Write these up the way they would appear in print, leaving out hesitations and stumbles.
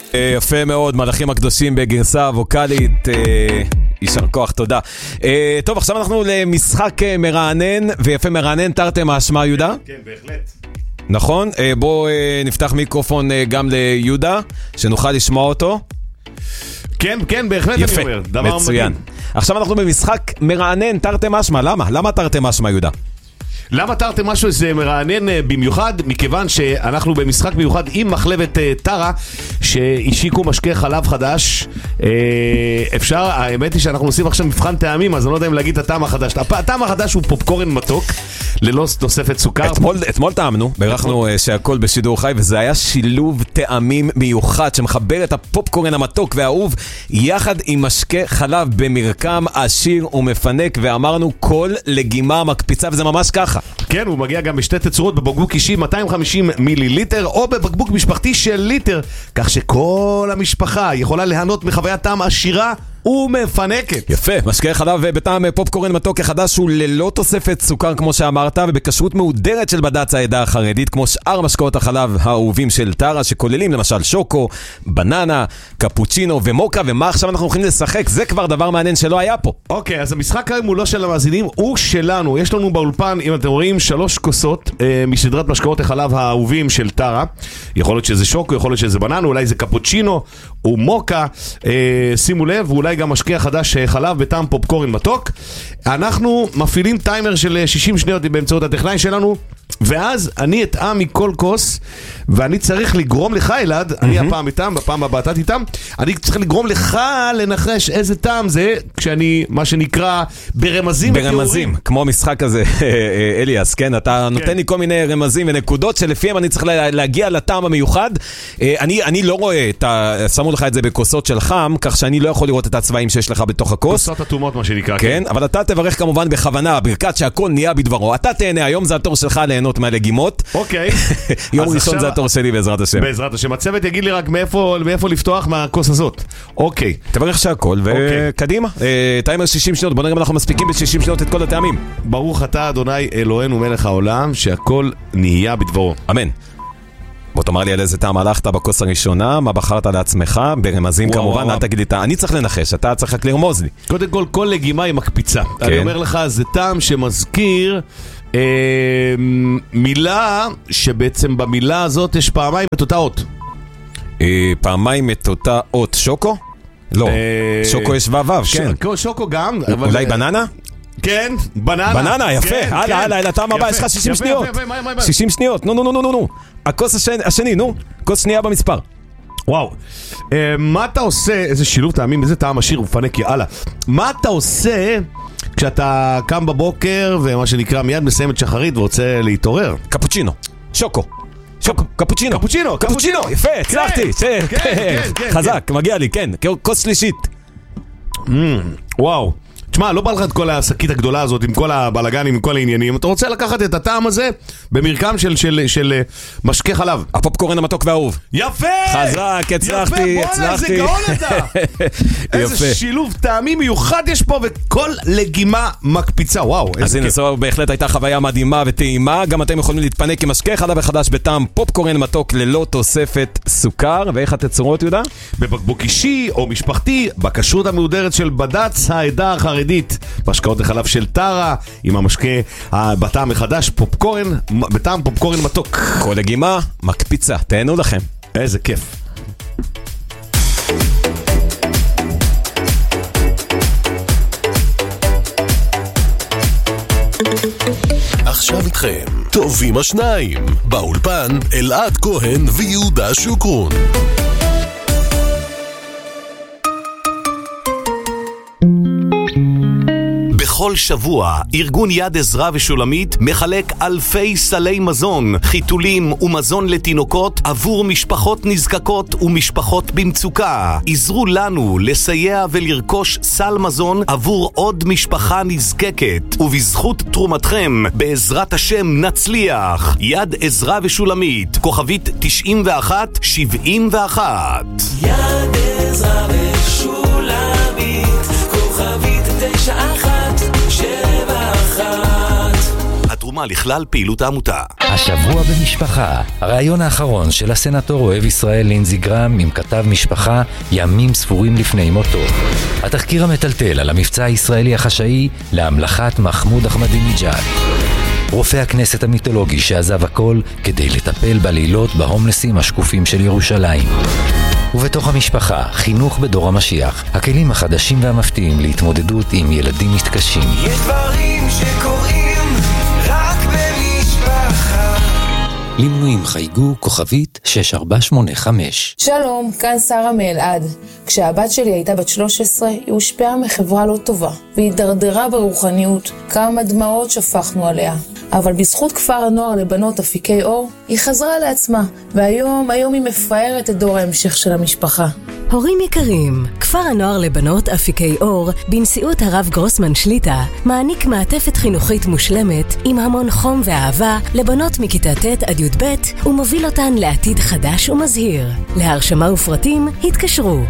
יפה מאוד, מלאכים הקדושים בגרסה ווקלית, יישר כוח, תודה. טוב, עכשיו אנחנו למשחק מרענן, ויפה מרענן, תרתי משמע, יהודה? כן, בהחלט. נכון? בואו נפתח מיקרופון גם ליהודה, שנוכל לשמוע אותו. כן, כן, בהחלט יפה, אני אומר. דבר מצוין. מדהים. עכשיו אנחנו במשחק מרענן, תרתי משמע, למה? למה תרתי משמע, יהודה? למה תרתי משהו זה מרענן במיוחד? מכיוון שאנחנו במשחק מיוחד עם מחלבת טרה שהשיקו משקה חלב חדש. אפשר, האמת היא שאנחנו עושים עכשיו מבחן טעמים, אז אני לא יודע אם להגיד את הטעם החדש. הטעם החדש הוא פופקורן מתוק ללא תוספת סוכר. אתמול טעמנו, בירכנו שהכל בשידור חי, וזה היה שילוב טעמים מיוחד שמחבר את הפופקורן המתוק והאהוב יחד עם משקה חלב במרקם עשיר ומפנק, ואמרנו כל לגימה מקפיצה, וזה ממש ככה. כן, הוא מגיע גם בשתי תצורות, בבקבוק אישי 250 מיליליטר או בבקבוק משפחתי של ליטר, כך שכל המשפחה יכולה ליהנות מחוויית טעם עשירה ומפנקת. יפה, משקה חלב בטעם פופקורן מתוק החדש הוא ללא תוספת סוכר כמו שאמרת, ובכשרות מהודרת של בד"ץ העדה החרדית, כמו שאר משקאות החלב האהובים של טרה, שכוללים למשל שוקו, בננה, קפוצ'ינו ומוקה. ומה עכשיו אנחנו הולכים לשחק? זה כבר דבר מעניין שלא היה פה. אוקיי, אז המשחק היום הוא לא של המאזינים, הוא שלנו. יש לנו באולפן, אם אתם רואים, 3 כוסות מסדרת משקאות החלב האהובים של טרה. יכול להיות שזה שוקו, יכול להיות שזה בננה, אולי זה קפוצ'ינו או מוקה. שימו לב, ואולי גם משקיע חדש חלב בטעם פופקורן מתוק. אנחנו מפעילים טיימר של 60 שניות באמצעות הטכנאי שלנו, ואז אני אטעם מכל כוס, ואני צריך לגרום לך, אלעד, אני הפעם איתם, בפעם הבאה אתה איתם, אני צריך לגרום לך לנחש איזה טעם זה, כשאני, מה שנקרא, ברמזים ברמזים, כמו המשחק הזה, אליאס, כן? אתה נותן לי כל מיני רמזים ונקודות שלפיהם אני צריך להגיע לטעם המיוחד. אני לא רואה, שמו לך את זה בכוסות של חם, כך שאני לא יכול לראות את הצבעים שיש לך בתוך הכוס. כוסות אטומות, מה שנקרא. כן, אבל אתה תברך כמובן בכוונה, ברכת שהכל נהיה בדברו. אתה תהנה, היום זה התור שלך ליהנות מהלגימות. אוקיי. יום ראשון זה התור שלי בעזרת השם. בעזרת השם. הצוות יגיד לי רק מאיפה לפתוח מהכוס הזאת. אוקיי. תברך שהכל וקדימה. טיימר 60 שניות, בוא נראה אם אנחנו מספיקים ב-60 שניות את כל הטעמים. ברוך אתה אדוני אלוהינו מלך העולם, שהכל נהיה בדברו. אמן. בוא תאמר לי על איזה טעם הלכת בכוס הראשונה, מה בחרת לעצמך, ברמזים כמובן, אל תגיד לי, אני צריך לנחש, אתה צריך רק לרמוז לי. קודם כל, כל לגימה היא מקפיצה. אני אומר לך, זה טעם שמזכיר מילה, שבעצם במילה הזאת יש פעמיים את אותה אות. פעמיים את אותה אות, שוקו? לא, שוקו יש וו, כן. שוקו גם. אולי בננה? כן, בננה. בננה, יפה. הלאה, לטעם הבא, יש לך 60 שניות. 60 שניות, נו. הכוס השני, נו. כוס שנייה במספר. וואו. מה אתה עושה, איזה שילוב טעמים, איזה טעם עשיר ופנק, יאללה. מה אתה עושה כשאתה קם בבוקר ומה שנקרא מיד מסיים את שחרית ורוצה להתעורר? קפוצ'ינו. שוקו, קפוצ'ינו, יפה, הצלחתי, חזק, מגיע לי, כן, כוס שלישית. וואו. תשמע, לא בא לך את כל השקית הגדולה הזאת עם כל הבלגנים, עם כל העניינים. אתה רוצה לקחת את הטעם הזה במרקם של משקה חלב. הפופקורן המתוק והאהוב. יפה! חזק, הצלחתי. יפה, בוא'נה, איזה גאון אתה. איזה שילוב טעמים מיוחד יש פה, וכל לגימה מקפיצה. וואו, אז הנה, זו בהחלט הייתה חוויה מדהימה וטעימה. גם אתם יכולים להתפנק עם משקה חלב החדש בטעם פופקורן מתוק ללא תוספת סוכר. ואיך התצורות, יהודה? בבקבוק אישי או משפחתי, בכשרות המהודרת של בד"ץ העדה החרדית, משקאות החלב של טרה, עם המשקה בטעם מחדש, פופקורן, בטעם פופקורן מתוק. כל לגימה מקפיצה, תהנו לכם. איזה כיף. עכשיו איתכם, טובים השניים, באולפן אלעד כהן ויהודה שוקרון. בכל שבוע, ארגון יד עזרא ושולמית מחלק אלפי סלי מזון, חיתולים ומזון לתינוקות עבור משפחות נזקקות ומשפחות במצוקה. עזרו לנו לסייע ולרכוש סל מזון עבור עוד משפחה נזקקת, ובזכות תרומתכם, בעזרת השם נצליח. יד עזרא ושולמית, כוכבית 9171. יד עזרא ושולמית, כוכבית 9171. התרומה דומה לכלל פעילות העמותה. השבוע במשפחה, הרעיון האחרון של הסנטור אוהב ישראל לינזי גרם עם כתב משפחה ימים ספורים לפני מותו. התחקיר המטלטל על המבצע הישראלי החשאי להמלכת מחמוד אחמדינג'אד. רופא הכנסת המיתולוגי שעזב הכל כדי לטפל בלילות בהומלסים השקופים של ירושלים. ובתוך המשפחה, חינוך בדור המשיח, הכלים החדשים והמפתיעים להתמודדות עם ילדים מתקשים. יש דברים שקורים רק במשפחה. למנויים חייגו כוכבית 6485. שלום, כאן שרה מאלעד. כשהבת שלי הייתה בת 13, היא הושפעה מחברה לא טובה, והיא דרדרה ברוחניות. כמה דמעות שפכנו עליה. אבל בזכות כפר הנוער לבנות אפיקי אור, היא חזרה לעצמה, והיום היא מפארת את דור ההמשך של המשפחה. הורים יקרים, כפר הנוער לבנות אפיקי אור, בנשיאות הרב גרוסמן שליטה, מעניק מעטפת חינוכית מושלמת, עם המון חום ואהבה, לבנות מכיתה ט' עד י"ב, ומוביל אותן לעתיד חדש ומזהיר. להרשמה ופרטים, התקשרו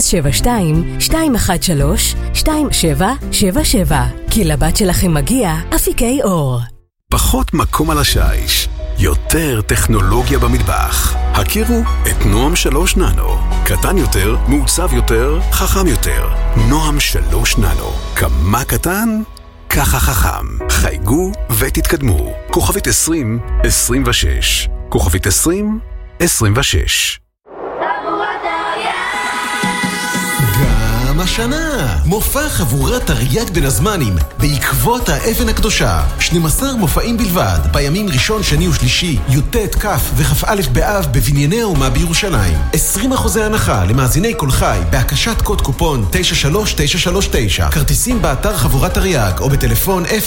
072-213-2777, כי לבת שלכם מגיע אפיקי אור. פחות מקום על השיש, יותר טכנולוגיה במטבח. הכירו את נועם 3 ננו. קטן יותר, מעוצב יותר, חכם יותר. נועם 3 ננו. כמה קטן? ככה חכם. חייגו ותתקדמו. כוכבית 2026. כוכבית 2026. גם השנה, מופע חבורת תרי"ג בין הזמנים, בעקבות האבן הקדושה. 12 מופעים בלבד, בימים ראשון, שני ושלישי, י"ט, כ' וכ"א באב בבנייני האומה בירושלים. 20% הנחה למאזיני כל חי, בהקשת קוד קופון 93939. כרטיסים באתר חבורת תרי"ג, או בטלפון 0722-796666.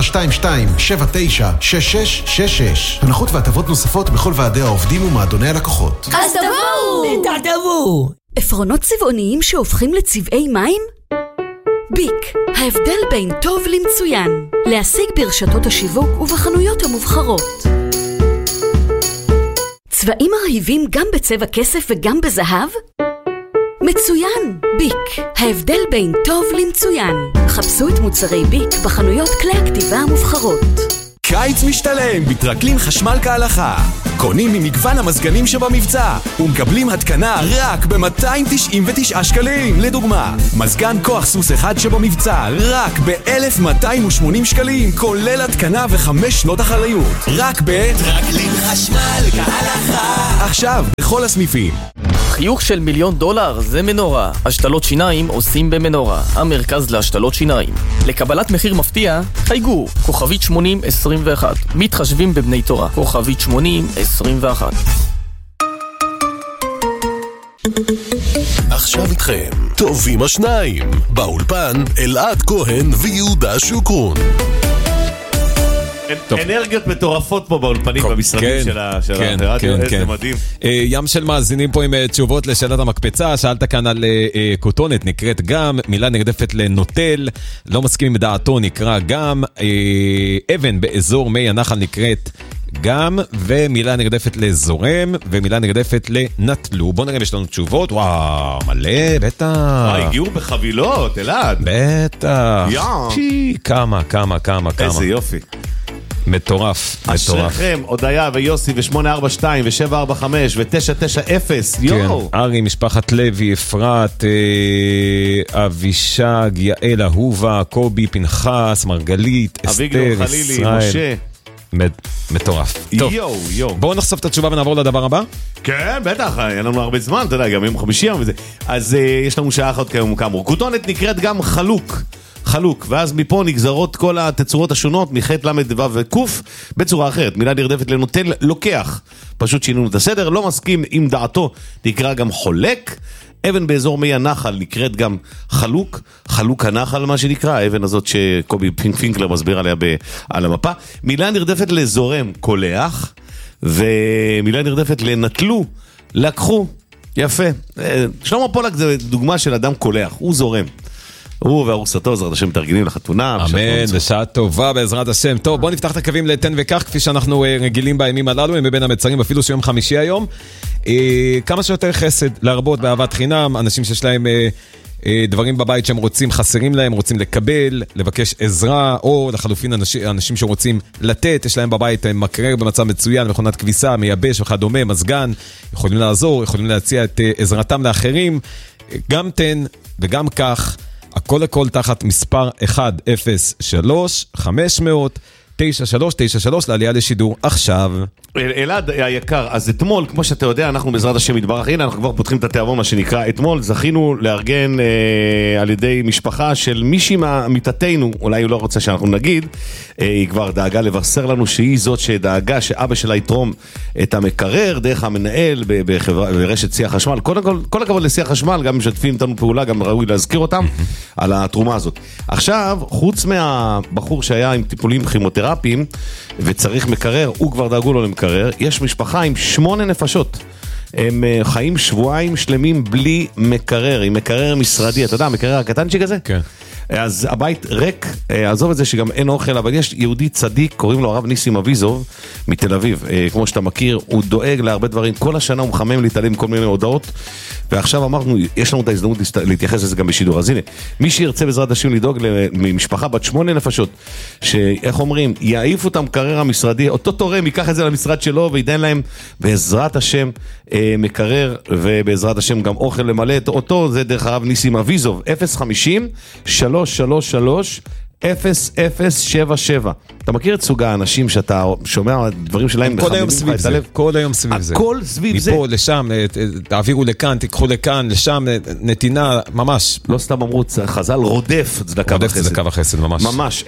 הנחות והטבות נוספות בכל ועדי העובדים ומועדוני הלקוחות. אז תבואו! עפרונות צבעוניים שהופכים לצבעי מים? ביק, ההבדל בין טוב למצוין. להשיג ברשתות השיווק ובחנויות המובחרות. צבעים מרהיבים גם בצבע כסף וגם בזהב? מצוין! ביק, ההבדל בין טוב למצוין. חפשו את מוצרי ביק בחנויות כלי הכתיבה המובחרות. קיץ משתלם בטרקלין חשמל כהלכה. קונים ממגוון המזגנים שבמבצע ומקבלים התקנה רק ב-299 שקלים. לדוגמה, מזגן כוח סוס אחד שבמבצע רק ב-1280 שקלים, כולל התקנה ו5 שנות אחריות. רק טרקלין חשמל כהלכה. עכשיו בכל הסניפים. חיוך של $1,000,000 זה מנורה. השתלות שיניים עושים במנורה, המרכז להשתלות שיניים. לקבלת מחיר מפתיע, חייגו, כוכבית 8021. מתחשבים בבני תורה, כוכבית 8021. עכשיו איתכם, טובים השניים. באולפן, אלעד כהן ויהודה שוקרון. אנרגיות מטורפות פה באולפנים, במשרדים של הרדיו, איזה מדהים. ים של מאזינים פה עם תשובות לשאלת המקפצה. שאלת כאן על כותונת, נקראת גם, מילה נרדפת לנוטל, לא מסכים עם דעתו, נקרא גם, אבן באזור מי הנחל נקראת גם, ומילה נרדפת לזורם, ומילה נרדפת לנטלו. בוא נראה אם יש לנו תשובות. וואו, מלא, בטח. הגיעו בחבילות, אלעד. בטח. כמה. איזה יופי. מטורף. אשריכם, הודיה ויוסי ו842 ו745 ו990. יואו. ארי, משפחת לוי, אפרת, אבישג, יעל, אהובה, קובי, פנחס, מרגלית, אסתר, ישראל. מטורף. טוב, בואו נחשוף את התשובה ונעבור לדבר הבא. כן, בטח, אין לנו הרבה זמן, אתה יודע, גם יום חמישי וזה. אז יש לנו שעה אחת כאמור. כותונת נקראת גם חלוק, ואז מפה נגזרות כל התצורות השונות, מחית למד וו וקוף, בצורה אחרת. מילה נרדפת לנוטל, לוקח. פשוט שינינו את הסדר, לא מסכים עם דעתו, נקרא גם חולק. אבן באזור מי הנחל נקראת גם חלוק הנחל, מה שנקרא, האבן הזאת שקובי פינקלר מסביר עליה על המפה. מילה נרדפת לזורם, קולח, ומילה נרדפת לנטלו, לקחו. יפה. שלמה פולק זה דוגמה של אדם קולח, הוא זורם. הוא וארוסתו, בעזרת השם, מתארגנים לחתונה. אמן, בשעה טובה בעזרת השם. טוב, בואו נפתח את הקווים לתן וכך, כפי שאנחנו רגילים בימים הללו, הם מבין המצרים, אפילו שיום חמישי היום. כמה שיותר חסד, להרבות באהבת חינם, אנשים שיש להם דברים בבית שהם רוצים, חסרים להם, רוצים לקבל, לבקש עזרה, או לחלופין אנשים שרוצים לתת, יש להם בבית מקרר במצב מצוין, מכונת כביסה, מייבש וכדומה, מזגן, יכולים לעזור, יכולים להציע את עזרתם לאחרים, גם תן וגם כך, הכל תחת מספר 103-500-9393 לעלייה לשידור עכשיו. אלעד היקר, אז אתמול, כמו שאתה יודע, אנחנו בעזרת השם יתברך, הנה אנחנו כבר פותחים את התיאבון, מה שנקרא, אתמול זכינו לארגן על ידי משפחה של מישהי מיטתנו, אולי הוא לא רוצה שאנחנו נגיד, היא כבר דאגה לבשר לנו שהיא זאת שדאגה שאבא שלה יתרום את המקרר דרך המנהל ברשת שיח חשמל. קודם כל הכבוד לשיח חשמל, גם משתפים איתנו פעולה, גם ראוי להזכיר אותם על התרומה הזאת. עכשיו, חוץ מהבחור שהיה עם טיפולים כימותרפיים וצריך מקרר, הוא כבר דאגו לו למקרר. יש משפחה עם 8 נפשות. הם חיים שבועיים שלמים בלי מקרר, עם מקרר משרדי. אתה יודע, המקרר הקטנצ'יק הזה? כן. אז הבית ריק, עזוב את זה שגם אין אוכל, אבל יש יהודי צדיק, קוראים לו הרב ניסים אביזוב, מתל אביב, כמו שאתה מכיר, הוא דואג להרבה דברים, כל השנה הוא מחמם להתעלם כל מיני הודעות, ועכשיו אמרנו, יש לנו את ההזדמנות להתייחס לזה גם בשידור. אז הנה, מי שירצה בעזרת השם לדאוג למשפחה בת 8 נפשות, שאיך אומרים, יעיף אותם קרר המשרדי, אותו תורם ייקח את זה למשרד שלו, וידן להם בעזרת השם מקרר, ובעזרת השם גם אוכל למלא אותו, זה דרך הרב ניסים אביזוב, 050-333-0077. אתה מכיר את סוג האנשים שאתה שומע דברים שלהם מחממים לך את הלב? כל היום סביב זה. הכל סביב זה. מפה לשם, תעבירו לכאן, תיקחו לכאן, לשם, נתינה, ממש. לא סתם אמרו, חז"ל רודף צדקה וחסד. רודף צדקה וחסד, ממש. ממש,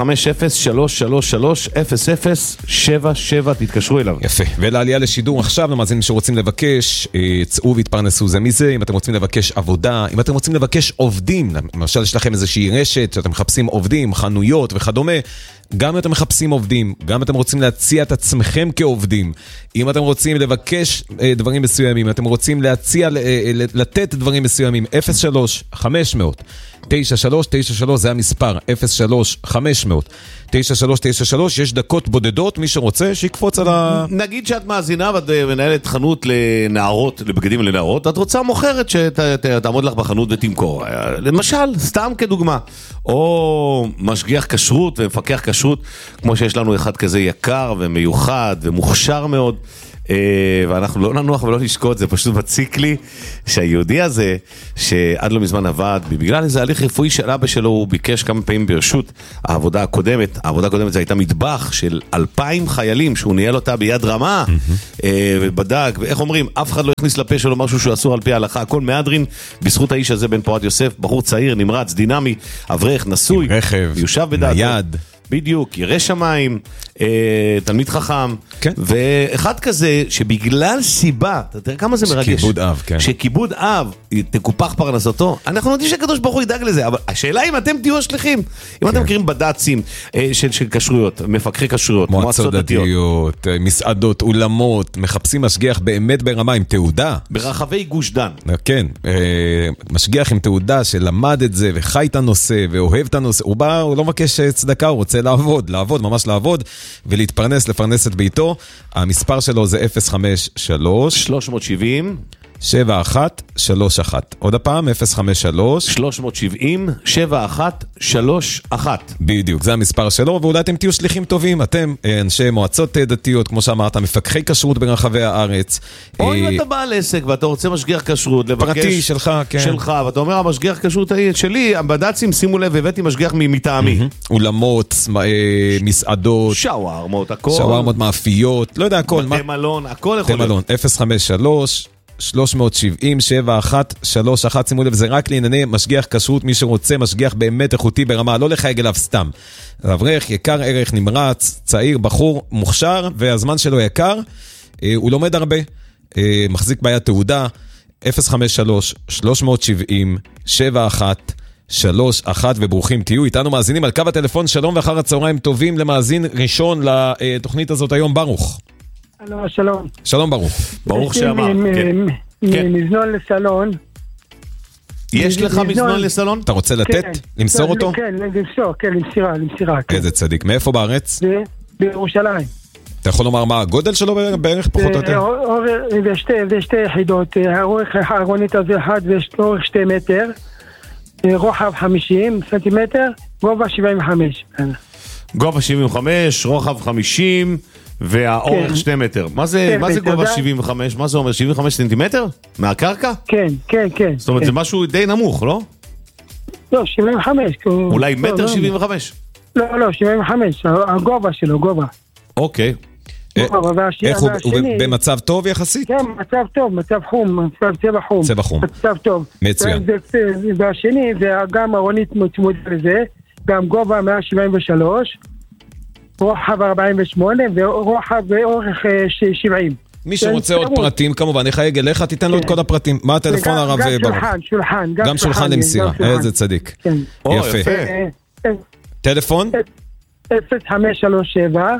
050-333-0077, תתקשרו אליו. יפה. ולעלייה לשידור עכשיו, למאזינים שרוצים לבקש, צאו והתפרנסו זה מזה, אם אתם רוצים לבקש עבודה, אם אתם רוצים לבקש עובדים, למשל יש לכם איזושהי רשת, שאתם מחפשים עובדים, חנויות וכדומה, גם אם אתם מחפשים עובדים, גם אם אתם רוצים להציע את עצמכם כעובדים, אם אתם רוצים לבקש דברים מסוימים, אתם רוצים להציע, לתת דברים מסוימים, 03500-9393, זה המספר, 03500-9393, יש דקות בודדות, מי שרוצה שיקפוץ על ה... נגיד שאת מאזינה ואת מנהלת חנות לנערות, לבגדים לנערות, את רוצה מוכרת שתעמוד לך בחנות ותמכור, למשל, סתם כדוגמה, או משגיח כשרות ומפקח כשרות, כמו שיש לנו אחד כזה יקר ומיוחד ומוכשר מאוד, ואנחנו לא ננוח ולא נשקוט, זה פשוט מציק לי שהיהודי הזה שעד לא מזמן עבד בגלל איזה הליך רפואי של אבא שלו, הוא ביקש כמה פעמים ברשות העבודה הקודמת זה הייתה מטבח של 2,000 חיילים שהוא ניהל אותה ביד רמה ובדק, ואיך אומרים, אף אחד לא הכניס לפה שלו משהו שהוא אסור על פי ההלכה, הכל מהדרין בזכות האיש הזה בן פורת יוסף, בחור צעיר, נמרץ, דינמי, אברך, נשוי, רכב, יושב בדעתו, נייד, בדיוק, ירא שמיים, תלמיד חכם, כן. ואחד כזה שבגלל סיבה, אתה יודע כמה זה מרגש, שכיבוד אב, כן. שכיבוד אב תקופח פרנסתו, אנחנו יודעים שהקדוש ברוך הוא ידאג לזה, אבל השאלה אם אתם תהיו השליחים, אם אתם מכירים בד"צים של כשרויות, מפקחי כשרויות, מועצות דתיות, מסעדות, אולמות, מחפשים משגיח באמת ברמה עם תעודה. ברחבי גוש דן. כן, משגיח עם תעודה שלמד את זה וחי את הנושא ואוהב את הנושא, הוא בא, הוא לא מבקש צדקה, הוא רוצה לעבוד, ממש לעבוד, ולהתפרנס, לפרנס את ביתו. המספר שלו זה 053-370-7131. עוד הפעם, 053-370-7131. בדיוק, זה המספר שלו, ואולי אתם תהיו שליחים טובים, אתם אנשי מועצות דתיות, כמו שאמרת, מפקחי כשרות ברחבי הארץ. או אם אתה בעל עסק ואתה רוצה משגיח כשרות, לבקש... פרטי, שלך, כן. שלך, ואתה אומר, המשגיח כשרות שלי, בד"צים, שימו לב, הבאתי משגיח מטעמי. אולמות, מסעדות. שווארמות, הכל. שווארמות, מאפיות, לא יודע, הכל. בתי מלון, הכל יכול להיות. 053-370-7131, שימו לב, זה רק לענייני משגיח כשרות, מי שרוצה משגיח באמת איכותי ברמה, לא לחייג אליו סתם. אברך, יקר ערך, נמרץ, צעיר, בחור, מוכשר, והזמן שלו יקר, הוא לומד הרבה, מחזיק ביד תעודה, 053-370-7131, וברוכים תהיו איתנו מאזינים על קו הטלפון. שלום ואחר הצהריים טובים למאזין ראשון לתוכנית הזאת היום, ברוך. שלום. שלום ברוך. ברוך שאמר. מזנון לסלון. יש לך מזנון לסלון? אתה רוצה לתת? למסור אותו? כן, למסירה. איזה צדיק. מאיפה בארץ? בירושלים. אתה יכול לומר מה הגודל שלו בערך פחות או יותר? זה שתי יחידות. האורך הארונית הזה אחד ויש אורך 2 מטר. רוחב 50 סנטימטר, גובה 75. גובה 75, רוחב 50, והאורך 2 מטר. מה זה גובה 75? מה זה אומר? 75 סנטימטר? מהקרקע? כן. זאת אומרת, זה משהו די נמוך, לא? לא, 75. אולי מטר 75? לא, 75, הגובה שלו, גובה. אוקיי. איך הוא במצב טוב יחסית? כן, מצב טוב, מצב חום, צבע חום. צבע חום. מצב טוב. מצוין. והשני, וגם ארונית צמוד לזה, גם גובה 173, רוחב 48 ורוחב ואורך 70. מי שרוצה עוד פרטים, כמובן, יחייג אליך, תיתן לו את כל הפרטים. מה הטלפון הרב ברוך? גם שולחן למסירה, איזה צדיק. יפה. טלפון? 0537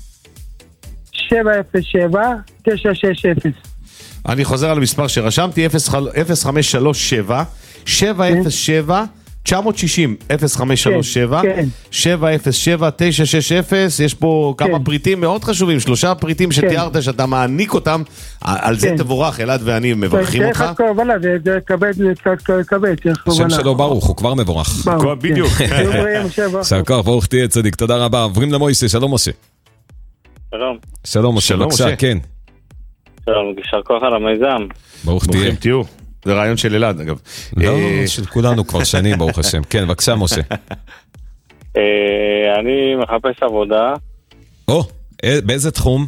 707 960. אני חוזר על המספר שרשמתי, 0537 707 960, 0537 707 960. יש פה כמה פריטים מאוד חשבים, 3 פריטים שתיארת שאתה מעניק אותם, על זה תבורך, אלעד ואני מברכים אותך. זה כבד. השם שלו ברוך, הוא כבר מבורך. בדיוק. שעקר, ברוך תהיה צדיק, תודה רבה. עוברים למוישה, שלום משה. שלום משה, בבקשה, כן. שלום, יישר כוח על המיזם. ברוך תהיה. זה רעיון של אלעד, אגב. לא, של כולנו כבר שנים, ברוך השם. כן, בבקשה, משה. אני מחפש עבודה. באיזה תחום?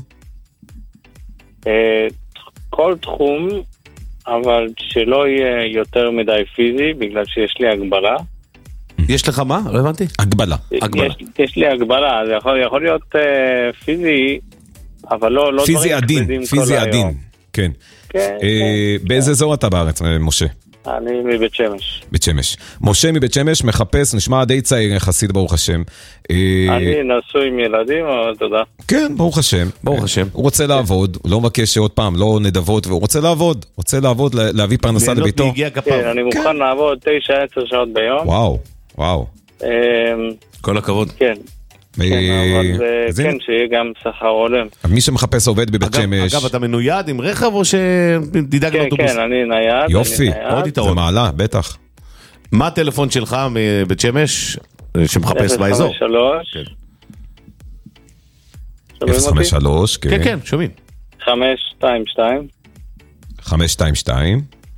כל תחום, אבל שלא יהיה יותר מדי פיזי, בגלל שיש לי הגבלה. יש לך מה? לא הבנתי. הגבלה. יש לי הגבלה, זה יכול להיות פיזי, אבל לא פיזי עדין, פיזי עדין, כן. באיזה אזור אתה בארץ, משה? אני מבית שמש. בית שמש. משה מבית שמש מחפש, נשמע די צעיר יחסית, ברוך השם. אני נשוי עם ילדים, אבל תודה. כן, ברוך השם. ברוך השם. הוא רוצה לעבוד, הוא לא מבקש עוד פעם, לא נדבות, והוא רוצה לעבוד, להביא פרנסה לביתו. כן, אני מוכן לעבוד 9-10 שעות ביום. וואו. כל הכבוד. כן. אבל כן, שיהיה גם שכר הולם. מי שמחפש עובד בבית שמש. אגב, אתה מנויד עם רכב או שתדאג לאוטובוס? כן, אני נייד. יופי, עוד יתרון. זה מעלה, בטח. מה הטלפון שלך מבית שמש שמחפש באזור? 053, כן, שומעים. 522 522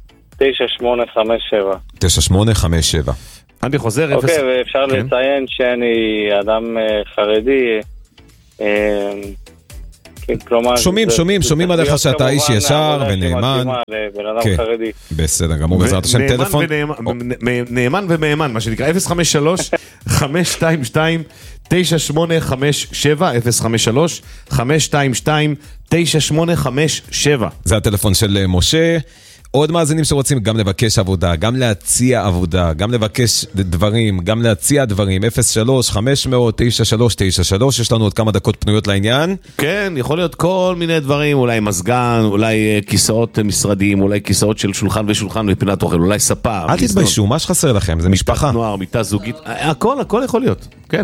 9857 9857. אני חוזר. אוקיי, ואפשר לציין שאני אדם חרדי, כלומר... שומעים עליך שאתה איש ישר ונאמן. בסדר, גמור, בעזרת השם, טלפון. נאמן ומאמן, מה שנקרא, 053 522 9857 053 522 9857. זה הטלפון של משה. עוד מאזינים שרוצים גם לבקש עבודה, גם להציע עבודה, גם לבקש דברים, גם להציע דברים, 03-500-9393, יש לנו עוד כמה דקות פנויות לעניין. כן, יכול להיות כל מיני דברים, אולי מזגן, אולי כיסאות משרדיים, אולי כיסאות של שולחן ושולחן ופינת אוכל, אולי ספה. אל תתביישו, מה שחסר לכם? זה משפחה. נוער, מיטה זוגית, הכל יכול להיות, כן.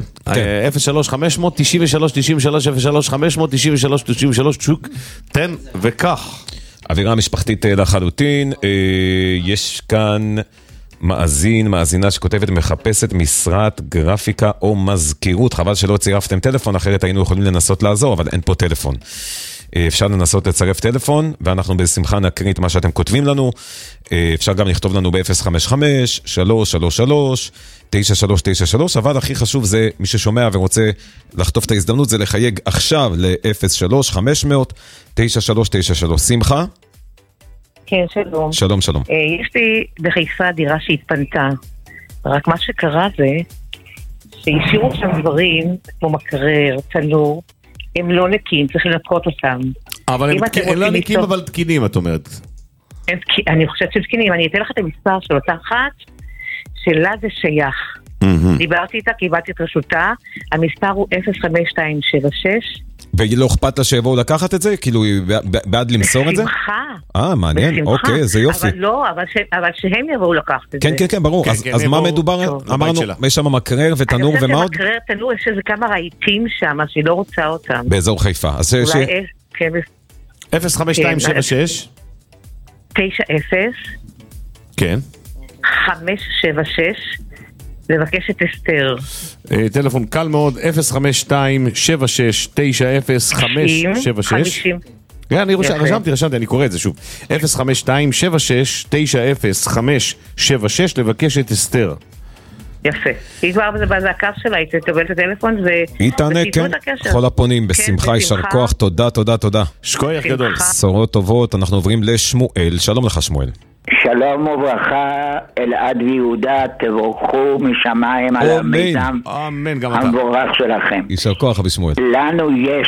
03-500-93-93, שוק, תן וכך. אווירה משפחתית לחלוטין, יש כאן מאזינה שכותבת מחפשת משרת גרפיקה או מזכירות, חבל שלא צירפתם טלפון, אחרת היינו יכולים לנסות לעזור, אבל אין פה טלפון. אפשר לנסות לצרף טלפון, ואנחנו בשמחה נקריא את מה שאתם כותבים לנו, אפשר גם לכתוב לנו ב-055-333-9393, אבל הכי חשוב זה, מי ששומע ורוצה לחטוף את ההזדמנות, זה לחייג עכשיו ל-03-500-9393. שמחה? כן, שלום. שלום. יש לי בחיפה דירה שהתפנתה, רק מה שקרה זה, שהשאירו שם דברים, כמו מקרר, תנור, הם לא נקים, צריך לנקות אותם. אבל הם לא נקים, אבל תקינים, את אומרת. אני חושבת שתקינים, אני אתן לך את המספר של אותה אחת, שלה זה שייך. דיברתי איתה, קיבלתי את רשותה, המספר הוא 05276. ולא אכפת לה שיבואו לקחת את זה? כאילו, בעד למסור את זה? בשמחה. מעניין, אוקיי, זה יופי. אבל לא, אבל שהם יבואו לקחת את זה. כן, ברור. אז מה מדובר? אמרנו, יש שם מקרר ותנור ומה עוד? מקרר, תנור, יש איזה כמה רהיטים שם, שהיא לא רוצה אותם. באזור חיפה. אולי 05276 90 כן. 5 לבקש את אסתר. טלפון קל מאוד, 052-7690-576. אני רשמתי, אני קורא את זה שוב. 052-7690-576, לבקש את אסתר. יפה. היא כבר בזעקה שלה, היא תקבל את הטלפון היא תענה, כן. כל הפונים, בשמחה, יישר כוח, תודה. שכוח גדול. בשורות טובות, אנחנו עוברים לשמואל. שלום לך שמואל. שלום וברכה, אלעד ויהודה, תבורכו משמיים על המיזם המבורך שלכם. יישר כוח בשמואל. לנו יש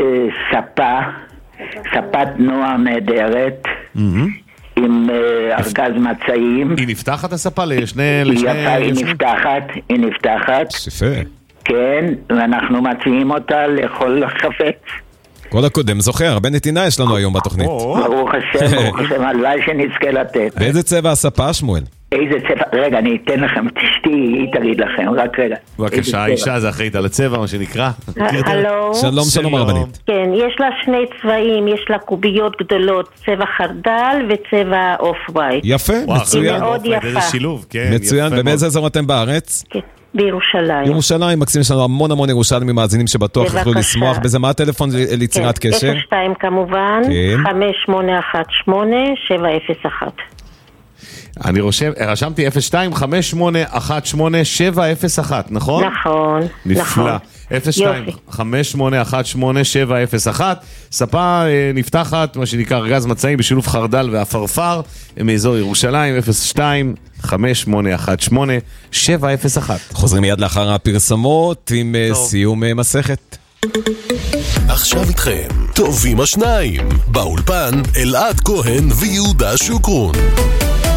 ספת נוער נהדרת עם ארגז מצעים. היא נפתחת הספה לשני... יפה, היא נפתחת. יפה. כן, ואנחנו מציעים אותה לכל חפץ. כל הקודם זוכר, הרבה נתינה יש לנו היום בתוכנית. ברוך השם, הלוואי שנזכה לתת. באיזה צבע הספה, שמואל? איזה צבע? רגע, אני אתן לכם, תשתי, היא תגיד לכם, רק רגע. בבקשה, האישה זה אחראית על הצבע, מה שנקרא. הלו. שלום הרבנית. כן, יש לה שני צבעים, יש לה קוביות גדולות, צבע חרדל וצבע אוף ווייט. יפה, מצוין. מאוד יפה. איזה שילוב, כן. מצוין, ובאיזה אזור אתם בארץ? כן. בירושלים. ירושלים, מקסים, יש לנו המון ירושלים מאזינים שבטוח יוכלו לשמוח בזה. מה הטלפון ליצירת קשר? 02 כמובן, 5818-701. אני רשמתי 02-5818-701, נכון? נכון. נפלא. 02-5818-701. ספה נפתחת, מה שנקרא ארגז מצעים בשילוב חרדל ואפרפר, מאזור ירושלים, 02-5818-701. חוזרים מיד לאחר הפרסמות עם סיום מסכת. עכשיו איתכם, טובים השניים, באולפן אלעד כהן ויהודה שוקרון.